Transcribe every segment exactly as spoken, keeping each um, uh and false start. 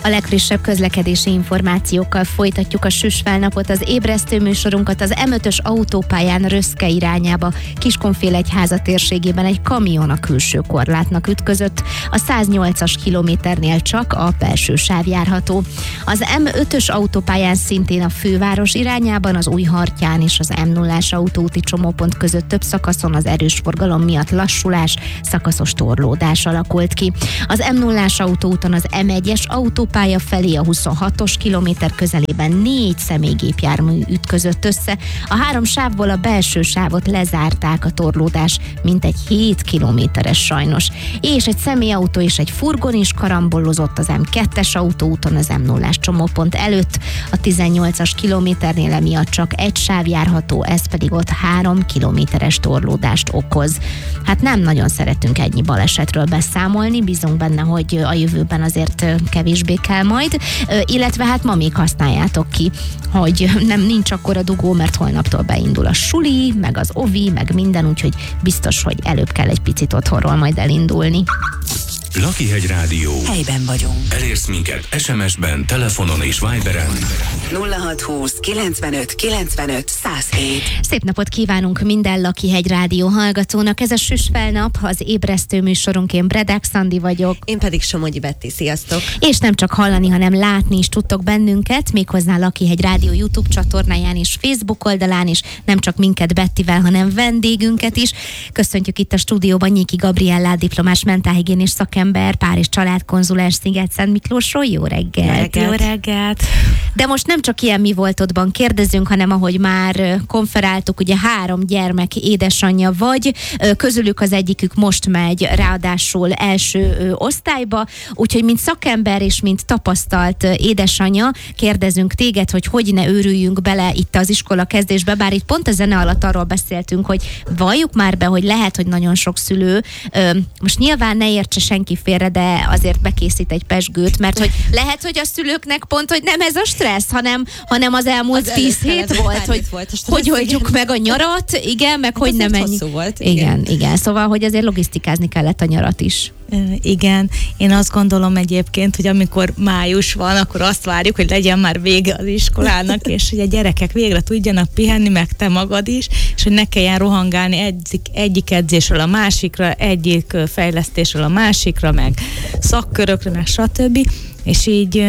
A legfrissebb közlekedési információkkal folytatjuk a Süsfelnapot, az ébresztő műsorunkat. Az em ötös autópályán Röszke irányába Kiskunfélegyháza térségében egy kamion a külső korlátnak ütközött. A száznyolcas kilométernél csak a belső sáv járható. Az em ötös autópályán szintén a főváros irányában, az Újhartyán és az em nullás autóúti csomópont között több szakaszon az erős forgalom miatt lassulás, szakaszos torlódás alakult ki. Az em nullás autóúton az em egyes autópálya felé a huszonhatos kilométer közelében négy személygépjármű ütközött össze. A három sávból a belső sávot lezárták, a torlódás mintegy hét kilométeres sajnos. És egy személyautó és egy furgon is karambollozott az em kettes autóúton az em nullás csomópont előtt. A tizennyolcas kilométernél emiatt csak egy sáv járható, ez pedig ott három kilométeres torlódást okoz. Hát nem nagyon szeretünk ennyi balesetről beszámolni, bízunk benne, hogy a jövőben azért kevésbé kell majd, illetve hát ma még használjátok ki, hogy nem nincs akkora dugó, mert holnaptól beindul a suli, meg az ovi, meg minden, úgyhogy biztos, hogy előbb kell egy picit otthonról majd elindulni. Lakihegy Rádió. Helyben vagyunk. Elérsz minket es em es-ben, telefonon és Viberen. nulla hat húsz kilencvenöt kilencvenöt száz hét. Szép napot kívánunk minden Lakihegy Rádió hallgatónak. Ez a Süsfelnap, az ébresztő műsorunk. Én Bredák Szandi vagyok. Én pedig Somogyi Betti, sziasztok! És nem csak hallani, hanem látni is tudtok bennünket, méghozzá Lakihegy Rádió YouTube csatornáján és Facebook oldalán is, nem csak minket Bettivel, hanem vendégünket is. Köszöntjük itt a stúdióban Nyiki Gabriellát, diplomás mentálhigiénés szakember, pár és családkonzulás Sziget-Szent Miklósról. Jó reggelt! Jó reggelt! De most nem csak ilyen mi voltodban kérdezünk, hanem ahogy már konferáltuk, ugye három gyermek édesanyja vagy, közülük az egyikük most megy ráadásul első osztályba, úgyhogy mint szakember és mint tapasztalt édesanyja kérdezünk téged, hogy hogy ne őrüljünk bele itt az iskola kezdésbe, bár itt pont a zene alatt arról beszéltünk, hogy valljuk már be, hogy lehet, hogy nagyon sok szülő, most nyilván ne értse senki félre, de azért bekészít egy pezsgőt, mert hogy lehet, hogy a szülőknek pont, hogy nem ez a stressz, hanem, hanem az elmúlt az tíz hét volt, hogy volt stressz, hogy oldjuk meg a nyarat, igen, meg hát hogy nem ennyi. Volt, igen. igen, igen, szóval, hogy azért logisztikázni kellett a nyarat is. Igen, én azt gondolom egyébként, hogy amikor május van, akkor azt várjuk, hogy legyen már vége az iskolának, és hogy a gyerekek végre tudjanak pihenni, meg te magad is, és hogy ne kelljen rohangálni egyik, egyik edzésről a másikra, egyik fejlesztésről a másikra, meg szakkörökre, meg stb. És így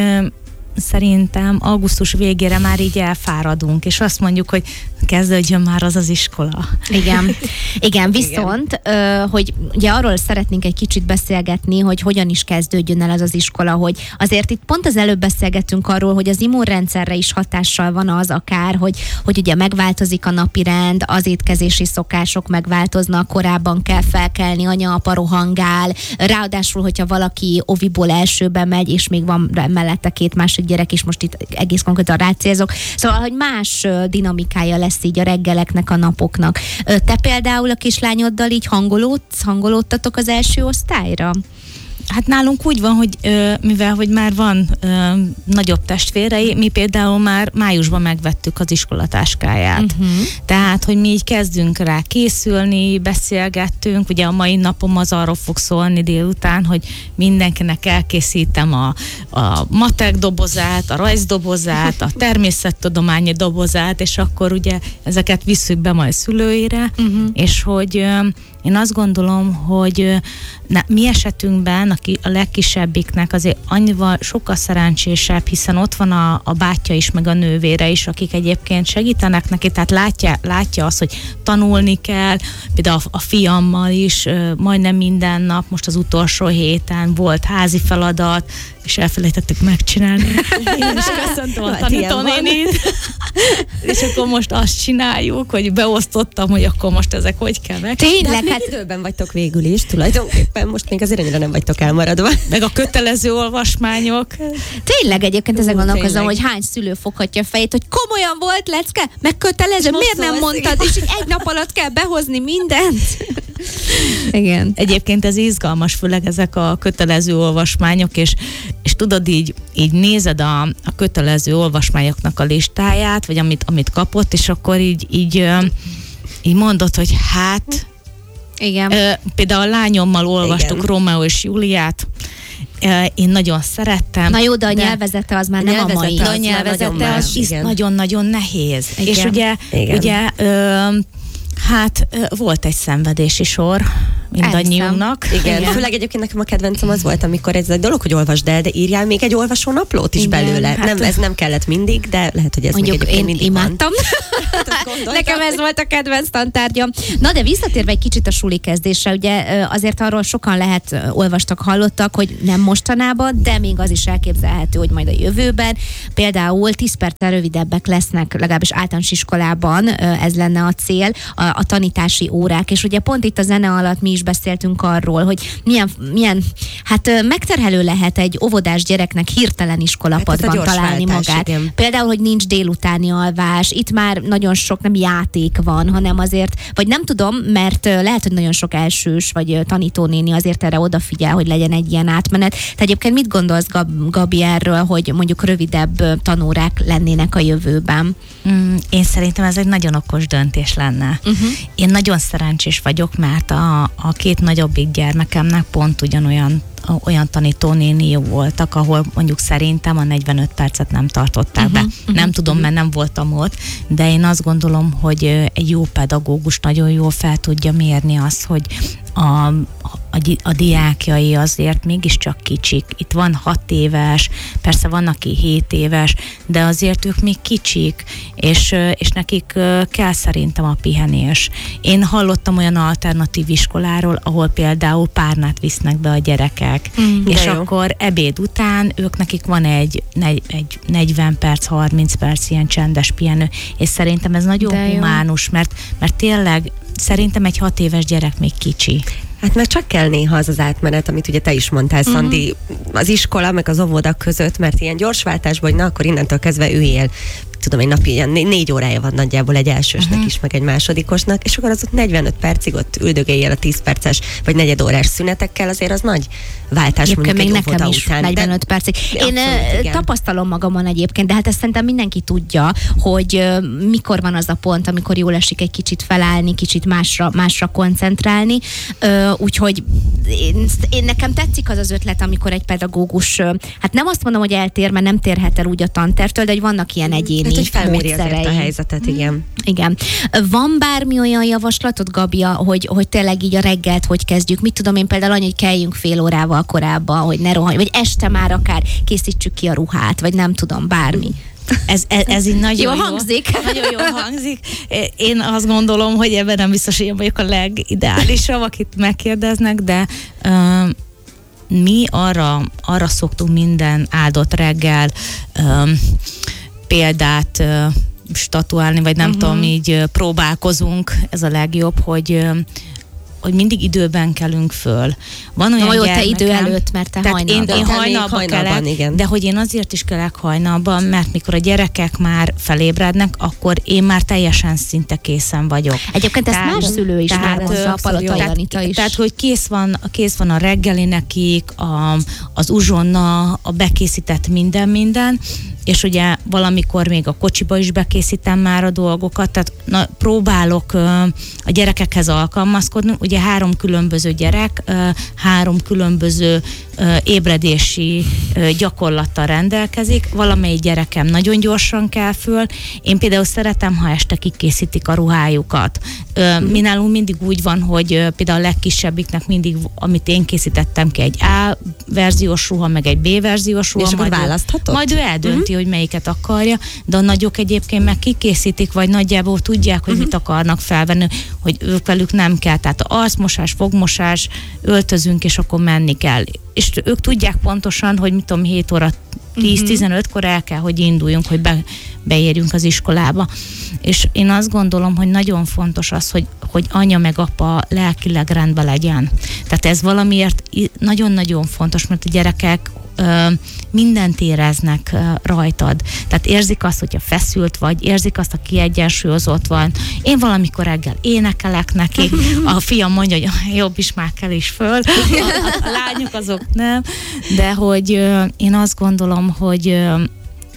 szerintem augusztus végére már így elfáradunk, és azt mondjuk, hogy kezdődjön már az az iskola. Igen, igen, viszont, Igen. Ö, hogy ugye arról szeretnénk egy kicsit beszélgetni, hogy hogyan is kezdődjön el az az iskola, hogy azért itt pont az előbb beszélgettünk arról, hogy az immunrendszerre is hatással van az akár, hogy, hogy ugye megváltozik a napirend, az étkezési szokások megváltoznak, korábban kell felkelni, anya, apa rohangál, ráadásul, hogyha valaki oviból elsőbe megy, és még van mellette két másik gyerek is, most itt egész konkrétan rácélzok, szóval, hogy más dinamikája lesz így a reggeleknek, a napoknak. Te például a kislányoddal így hangolódsz, hangolódtatok az első osztályra? Hát nálunk úgy van, hogy ö, mivel hogy már van ö, nagyobb testvérei, mi például már májusban megvettük az iskolatáskáját. Uh-huh. Tehát, hogy mi így kezdünk rá készülni, beszélgettünk, ugye a mai napom az arról fog szólni délután, hogy mindenkinek elkészítem a, a matek dobozát, a rajzdobozát, a természettudományi dobozát, és akkor ugye ezeket visszük be majd szülőire, uh-huh. és hogy ö, én azt gondolom, hogy na, mi esetünkben a, ki, a legkisebbiknek azért annyival sokkal szerencsésebb, hiszen ott van a, a bátyja is, meg a nővére is, akik egyébként segítenek neki, tehát látja, látja azt, hogy tanulni kell, például a, a fiammal is majdnem minden nap, most az utolsó héten volt házi feladat, és elfelejtettük megcsinálni. Én is köszöntöm a tanítónénit. És akkor most azt csináljuk, hogy beosztottam, hogy akkor most ezek hogy kell meg. Tényleg, hát időben vagytok végül is, tulajdonképpen most még azért annyira nem vagytok elmaradva. Meg a kötelező olvasmányok. Tényleg egyébként ezen gondolkozom, hogy hány szülő foghatja a fejét, hogy komolyan volt lecke, meg kötelező, miért nem mondtad, és így egy nap alatt kell behozni mindent. Igen. Egyébként ez izgalmas, főleg ezek a kötelező olvasmányok, és, és tudod, így, így nézed a, a kötelező olvasmányoknak a listáját, vagy amit, amit kapott, és akkor így, így, így mondod, hogy hát igen. Például a lányommal olvastuk Igen. Rómeó és Júliát, én nagyon szerettem. Na jó, de a de nyelvezete az már nem a mai. a az nyelvezete nagyon más, az is igen. nagyon-nagyon nehéz. Igen. És ugye, Igen. ugye ö, hát ö, volt egy szenvedési sor mindannyiunknak. Igen, Igen. főleg egyébként nekem a kedvencem az volt, amikor ez egy dolog, hogy olvasd el, de írjál még egy olvasó naplót is Igen, belőle. hát- nem, ez nem kellett mindig, de lehet, hogy ez Mondjuk még egyébként én mindig imádtam. van. Nekem ez volt a kedvenc tantárgyam. Na de visszatérve egy kicsit a suli kezdésre, ugye ö, azért arról sokan lehet, ö, olvastak, hallottak, hogy nem mostanában, de még az is elképzelhető, hogy majd a jövőben például tíz perccel rövidebbek lesznek, legalábbis általános iskolában, ö, ez lenne a cél, a, a tanítási órák, és ugye pont itt a zene alatt mi is beszéltünk arról, hogy milyen, milyen hát ö, megterhelő lehet egy óvodás gyereknek hirtelen iskolapadban Hát ez a gyors találni váltás, magát. igen. Például, hogy nincs délutáni alvás, itt már nagyon sok nem játék van, hanem azért, vagy nem tudom, mert ö, lehet, hogy nagyon sok elsős, vagy ö, tanítónéni azért erre odafigyel, hogy legyen egy ilyen átmenet. Te egyébként mit gondolsz, Gab- Gabi, erről, hogy mondjuk rövidebb ö, tanórák lennének a jövőben? Mm, én szerintem ez egy nagyon okos döntés lenne. Uh-huh. Én nagyon szerencsés vagyok, mert a, a két nagyobbik gyermekemnek pont ugyanolyan olyan tanítónéni voltak, ahol mondjuk szerintem a negyvenöt percet nem tartották Uh-huh, be. uh-huh, Nem tudom, mert nem voltam ott, de én azt gondolom, hogy egy jó pedagógus nagyon jól fel tudja mérni azt, hogy a, a, a diákjai azért mégiscsak kicsik. Itt van hat éves, persze van, aki hét éves, de azért ők még kicsik, és, és nekik kell szerintem a pihenés. Én hallottam olyan alternatív iskoláról, ahol például párnát visznek be a gyerekek, Mm, és de jó. akkor ebéd után ők nekik van egy, negy, egy negyven perc, harminc perc ilyen csendes pihenő, és szerintem ez nagyon De jó. humánus, mert, mert tényleg szerintem egy hat éves gyerek még kicsi. Hát meg csak kell néha az az átmenet, amit ugye te is mondtál, Szandi, az iskola meg az óvoda között, mert ilyen gyorsváltásban, hogy na, akkor innentől kezdve üljél. Tudom, egy napi ilyen né- négy órája van nagyjából egy elsősnek uh-huh. is, meg egy másodikosnak, és akkor az ott negyvenöt percig ott üldögéljél a tíz perces vagy negyed órás szünetekkel, azért az nagy váltás Egyébként mondjuk még egy nekem óvoda is után. negyvenöt percig. Én Abszolút, ö, igen. tapasztalom magamon egyébként, de hát ezt szerintem mindenki tudja, hogy ö, mikor van az a pont, amikor jól esik egy kicsit felállni, kicsit másra, másra koncentrálni. Ö, úgyhogy én, én nekem tetszik az az ötlet, amikor egy pedagógus, ö, hát nem azt mondom, hogy eltér, mert nem térhet el úgy a tantervtől, de hogy vannak ilyen egyéni Hát, hogy felméri azért a módszerei. helyzetet, igen. Igen. Van bármi olyan javaslatod, Gabia, hogy, hogy tényleg így a reggelt hogy kezdjük? Mit tudom én például annyi, hogy kelljünk fél órával korábban, hogy ne rohanj, vagy este már akár készítsük ki a ruhát, vagy nem tudom, bármi. Ez, ez, ez így nagyon Jó hangzik. Nagyon jó hangzik. Én azt gondolom, hogy ebben nem biztos, hogy én vagyok a legideálisabb, akit megkérdeznek, de uh, mi arra, arra szoktunk minden áldott reggel um, példát uh, statuálni, vagy nem uh-huh. tudom, így uh, próbálkozunk, ez a legjobb, hogy uh, hogy mindig időben kelünk föl. Van olyan Na jó, te gyermekem, idő előtt, mert te tehát én, hajnalban. én Te még hajnalban hajnalban, kelek, igen. de hogy én azért is kelek hajnalban, mert mikor a gyerekek már felébrednek, akkor én már teljesen szinte készen vagyok. Egyébként ezt Tehát- más szülő is tehát, már hozza, a ö, Palotai tehát- Anita is. Tehát, hogy kész van, kész van a reggeli nekik, a, az uzsonna, a bekészített minden-minden, és ugye valamikor még a kocsiba is bekészítem már a dolgokat, tehát na, próbálok ö, a gyerekekhez alkalmazkodni. Ugye három különböző gyerek, ö, három különböző ö, ébredési ö, gyakorlattal rendelkezik. Valamelyik gyerekem nagyon gyorsan kell föl. Én például szeretem, ha este kikészítik a ruhájukat. Ö, mi nálunk mindig úgy van, hogy ö, például a legkisebbiknek mindig, amit én készítettem ki, egy A verziós ruha, meg egy B verziós ruha. És akkor majd ő- választhatod? Majd ő eldönti, hogy melyiket akarja, de a nagyok egyébként meg kikészítik, vagy nagyjából tudják, hogy mit akarnak felvenni, hogy ők velük nem kell. Tehát arcmosás, fogmosás, öltözünk, és akkor menni kell. És ők tudják pontosan, hogy mit tudom, hét óra tíz-tizenötkor el kell, hogy induljunk, hogy be, beérjünk az iskolába. És én azt gondolom, hogy nagyon fontos az, hogy, hogy anya meg apa lelkileg rendben legyen. Tehát ez valamiért i- nagyon-nagyon fontos, mert a gyerekek ö, mindent éreznek ö, rajtad. Tehát érzik azt, hogyha feszült vagy, érzik azt, a kiegyensúlyozott van. Én valamikor reggel énekelek neki, a fiam mondja, hogy jobb is már kell is föl, a, a, a lányok azok nem, de hogy ö, én azt gondolom, hogy ö,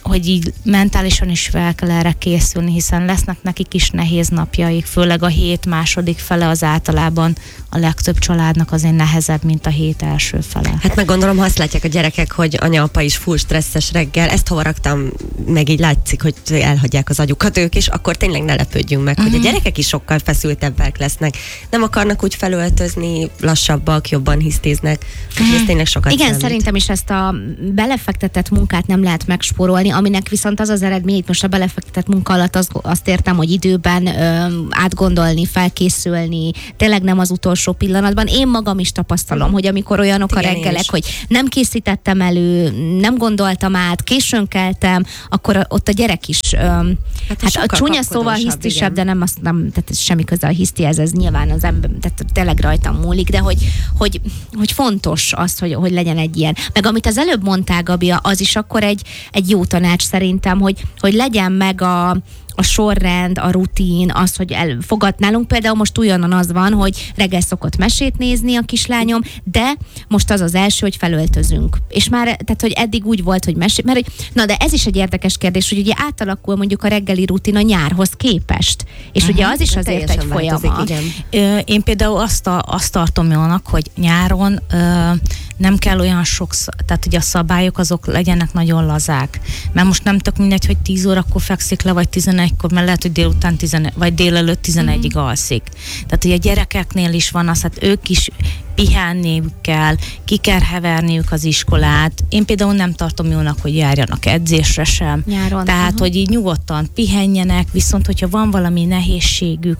hogy így mentálisan is fel kell erre készülni, hiszen lesznek nekik is nehéz napjaik, főleg a hét második fele az általában a legtöbb családnak azért nehezebb, mint a hét első fele. Hát meg gondolom, ha azt látják a gyerekek, hogy anya-apa is full stresszes reggel, ezt hova raktam, meg így látszik, hogy elhagyják az agyukat ők is, akkor tényleg ne lepődjünk meg, uh-huh. hogy a gyerekek is sokkal feszültebbek lesznek. Nem akarnak úgy felöltözni, lassabbak, jobban hisztéznek. Uh-huh. Ez tényleg sokat Igen, számít. Szerintem is ezt a belefektetett munkát nem lehet megspórolni, aminek viszont az az eredmény, most a belefektetett munka alatt az, azt értem, hogy időben ö, átgondolni, felkészülni, tényleg nem az utolsó pillanatban. Én magam is tapasztalom, hogy amikor olyanok igen, a reggelek, hogy nem készítettem elő, nem gondoltam át, későn keltem, akkor a, ott a gyerek is ö, hát, hát a csúnya szóval hisztisebb, de nem azt nem, tehát semmi köze a hisztihez, ez nyilván az ember, tehát tényleg rajtam múlik, de hogy, hogy, hogy fontos az, hogy, hogy legyen egy ilyen. Meg amit az előbb mondtál, Gabi, az is akkor egy, egy jó tanács szerintem, hogy, hogy legyen meg a a sorrend, a rutin, az, hogy elfogad nálunk. Például most újonnan az van, hogy reggel szokott mesét nézni a kislányom, de most az az első, hogy felöltözünk. És már, tehát, hogy eddig úgy volt, hogy mesé, mert na, de ez is egy érdekes kérdés, hogy ugye átalakul mondjuk a reggeli rutin a nyárhoz képest. És uh-huh, ugye az is azért egy folyama. Én például azt, a, azt tartom jónak, hogy nyáron ö, nem kell olyan sok, tehát hogy a szabályok azok legyenek nagyon lazák. Mert most nem tök mindegy, hogy tíz órakor fekszik le, vagy tizenegykor, mert lehet, hogy délután tizenegy, vagy délelőtt tizenegyig mm-hmm. alszik. Tehát, hogy a gyerekeknél is van az, hát ők is pihenniük kell, ki kell heverniük az iskolát. Én például nem tartom jónak, hogy járjanak edzésre sem. Nyáron. Tehát, uh-huh. hogy így nyugodtan pihenjenek, viszont hogyha van valami nehézségük,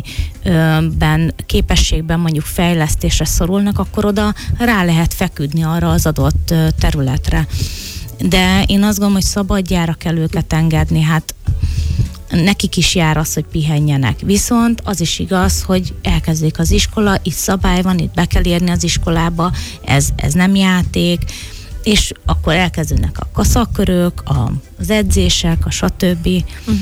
valamiben képességben mondjuk fejlesztésre szorulnak, akkor oda rá lehet feküdni arra az adott területre. De én azt gondolom, hogy szabadjára kell őket engedni, hát nekik is jár az, hogy pihenjenek. Viszont az is igaz, hogy elkezdődik az iskola, itt szabály van, itt be kell érni az iskolába, ez, ez nem játék, és akkor elkezdődnek a kaszakörök, a, az edzések, a stb. Uh-huh.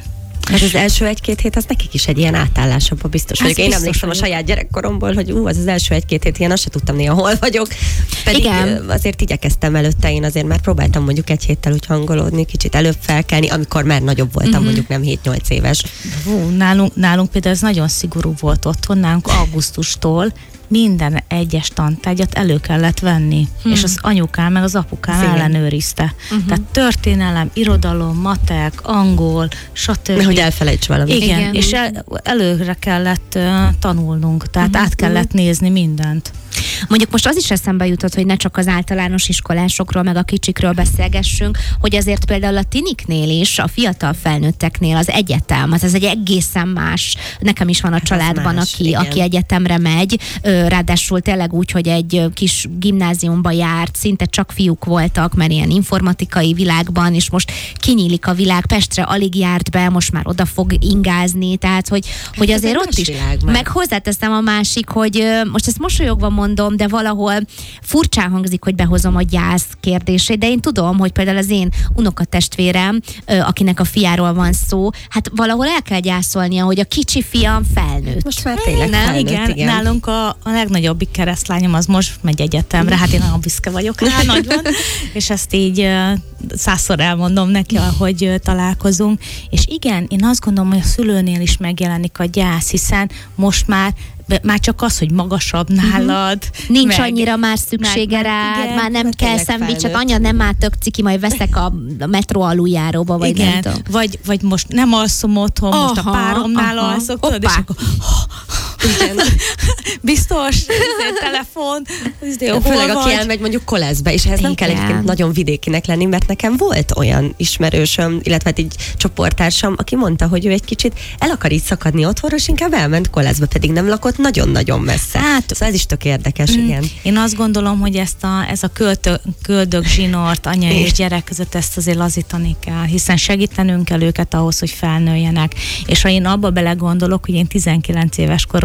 Hát az első egy-két hét az nekik is egy ilyen átállás, abban biztos vagyok. Én emlékszem a saját gyerekkoromból, hogy ú, az az első egy-két hét ilyen, azt se tudtam néha hol vagyok. Pedig igen. Azért igyekeztem előtte, én azért már próbáltam mondjuk egy héttel úgy hangolódni, kicsit előbb felkelni, amikor már nagyobb voltam, uh-huh. mondjuk nem hét-nyolc éves. Hú, nálunk, nálunk például ez nagyon szigorú volt otthon, nálunk augusztustól minden egyes tantárgyat elő kellett venni, hmm. és az anyukám meg az apukám igen. ellenőrizte. Uh-huh. Tehát történelem, irodalom, matek, angol, stb. Nehogy elfelejts valamit. Igen, igen. És el, előre kellett uh, tanulnunk, tehát uh-huh. át kellett nézni mindent. Mondjuk most az is eszembe jutott, hogy ne csak az általános iskolásokról, meg a kicsikről beszélgessünk, hogy azért például a tiniknél is, a fiatal felnőtteknél az egyetem, az ez egy egészen más. Nekem is van a családban, más, aki, aki egyetemre megy, ráadásul tényleg úgy, hogy egy kis gimnáziumba járt, szinte csak fiúk voltak, mert ilyen informatikai világban, és most kinyílik a világ, Pestre alig járt be, most már oda fog ingázni, tehát hogy, hogy azért ott is. Meg hozzáteszem a másik, hogy most ezt mosolyogva mondom, de valahol furcsán hangzik, hogy behozom a gyász kérdését, de én tudom, hogy például az én unokatestvérem, akinek a fiáról van szó, hát valahol el kell gyászolnia, hogy a kicsi fiam felnőtt. Most már tényleg felnőtt, igen, igen. Nálunk a, a legnagyobbik keresztlányom az most megy egyetemre, hát én nagyon büszke vagyok rá nagyon, és ezt így százszor elmondom neki, ahogy találkozunk, és igen, én azt gondolom, hogy a szülőnél is megjelenik a gyász, hiszen most már már csak az, hogy magasabb nálad. Uh-huh. Nincs meg, annyira már szüksége rád, igen, már nem kell szendvicset, anya nem már tök ciki, majd veszek a, a metró aluljáróba, vagy igen, nem tudom. Vagy, vagy most nem alszom otthon, aha, most a páromnál aha. alszok, tudod, és akkor igen. Biztos, telefon, jó, főleg aki elmegy mondjuk koleszbe, és ehhez igen. nem kell egyébként nagyon vidékinek lenni, mert nekem volt olyan ismerősöm, illetve így csoporttársam, aki mondta, hogy ő egy kicsit el akar így szakadni otthonról, és inkább elment koleszbe, pedig nem lakott nagyon-nagyon messze. Hát, szóval ez is tök érdekes, mm, igen. Én azt gondolom, hogy ezt a, ez a költő, köldög zsinort anya és gyerek között ezt azért lazítani kell, hiszen segítenünk kell őket ahhoz, hogy felnőjenek. És ha én abba belegondolok, hogy én tizenkilenc éves korom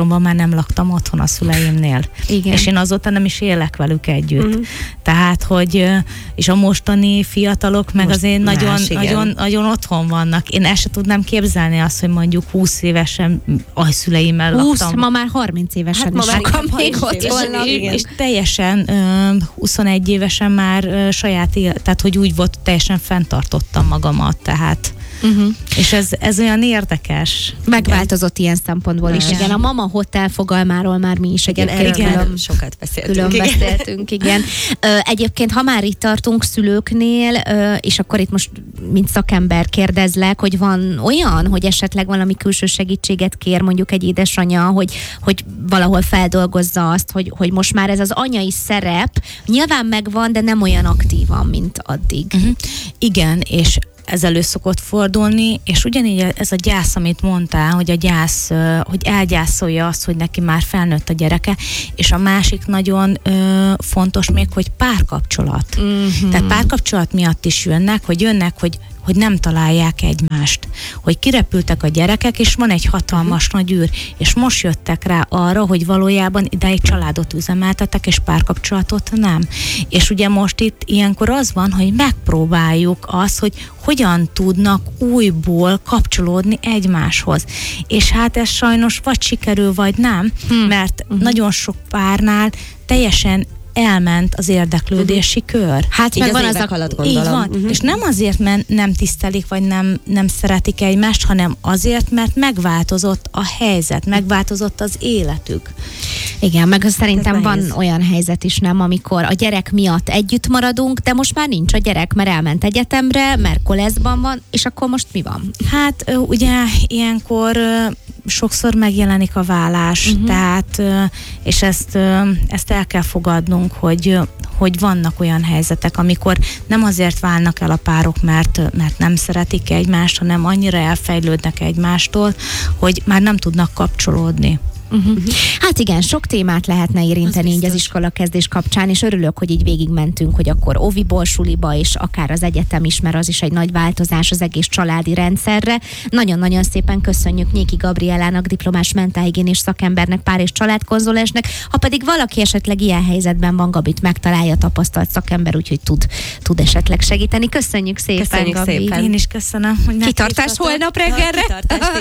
koromban már nem laktam otthon a szüleimnél. Igen. És én azóta nem is élek velük együtt. Mhm. Tehát, hogy és a mostani fiatalok meg Most azért más, nagyon, igen. nagyon, nagyon otthon vannak. Én el sem tudnám képzelni azt, hogy mondjuk húsz évesen a szüleimmel húsz, laktam. ma már harminc évesen Hát ma is már sokan inkább még harminc otthon évesen, laknak. igen. És teljesen ö, huszonegy évesen már ö, saját élet, tehát hogy úgy volt, teljesen fenntartottam magamat, tehát Uh-huh. és ez, ez olyan érdekes. Megváltozott ilyen szempontból is. Igen. Igen, a Mama Hotel fogalmáról már mi is Igen, egyébként erről külön, már sokat beszéltünk. külön igen. beszéltünk, igen. Ö, egyébként, ha már itt tartunk szülőknél, ö, és akkor itt most, mint szakember kérdezlek, hogy van olyan, hogy esetleg valami külső segítséget kér mondjuk egy édesanyja, hogy, hogy valahol feldolgozza azt, hogy, hogy most már ez az anyai szerep nyilván megvan, de nem olyan aktívan, mint addig. Uh-huh. Igen, és ez elő szokott fordulni, és ugyanígy ez a gyász, amit mondtál, hogy a gyász, hogy elgyászolja azt, hogy neki már felnőtt a gyereke, és a másik nagyon ö, fontos még, hogy párkapcsolat. Uh-huh. Tehát párkapcsolat miatt is jönnek, hogy jönnek, hogy hogy nem találják egymást, hogy kirepültek a gyerekek, és van egy hatalmas uh-huh. nagy űr, és most jöttek rá arra, hogy valójában ide egy családot üzemeltetek, és párkapcsolatot nem. És ugye most itt ilyenkor az van, hogy megpróbáljuk azt, hogy hogyan tudnak újból kapcsolódni egymáshoz. És hát ez sajnos vagy sikerül, vagy nem, hmm. mert uh-huh. nagyon sok párnál teljesen elment az érdeklődési uh-huh. kör. Hát Így meg az van az évek a... alatt Így gondolom. van. Uh-huh. És nem azért, mert nem tisztelik, vagy nem, nem szeretik egymást, hanem azért, mert megváltozott a helyzet, megváltozott az életük. Igen, meg szerintem Ez van nehéz. olyan helyzet is, nem, amikor a gyerek miatt együtt maradunk, de most már nincs a gyerek, mert elment egyetemre, mert koleszban van, és akkor most mi van? Hát ö, ugye ilyenkor ö, sokszor megjelenik a vállás, Uh-huh. tehát ö, és ezt, ö, ezt el kell fogadnunk, hogy, ö, hogy vannak olyan helyzetek, amikor nem azért válnak el a párok, mert, mert nem szeretik egymást, hanem annyira elfejlődnek egymástól, hogy már nem tudnak kapcsolódni. Uh-huh. Hát igen, sok témát lehetne érinteni Az így az biztos. iskolakezdés kapcsán, és örülök, hogy így végigmentünk, hogy akkor óviból suliba, és akár az egyetem is, mert az is egy nagy változás az egész családi rendszerre. Nagyon-nagyon szépen köszönjük Nyéki Gabriellának, diplomás mentálhigiénés szakembernek, pár- és családkonzulensnek. Ha pedig valaki esetleg ilyen helyzetben van, Gabit megtalálja, tapasztalt szakember, úgyhogy tud, tud esetleg segíteni. Köszönjük szépen, Köszönjük Gabi. szépen. Én is köszönöm, hogy Kitartás meghívtatok. holnap reggelre. Kitartást,